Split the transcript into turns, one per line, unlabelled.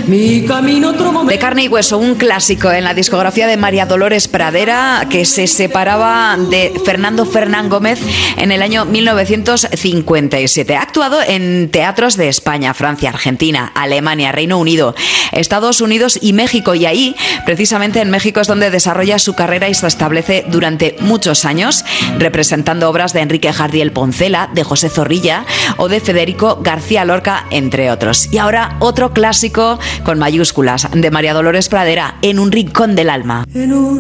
mi camino otro momento.
De carne y hueso, un clásico en la discografía de María Dolores Pradera, que se separaba de Fernando Fernán Gómez en el año 1957. Ha actuado en teatros de España, Francia, Argentina, Alemania, Reino Unido, Estados Unidos y México, y ahí, precisamente en México, es donde desarrolla su carrera y se establece durante muchos años, representando obras de Enrique Jardiel Poncela, de José Zorrilla o de Federico García Lorca, entre otros. Y ahora otro clásico con mayúsculas de María Dolores Pradera, En un rincón del alma.
En un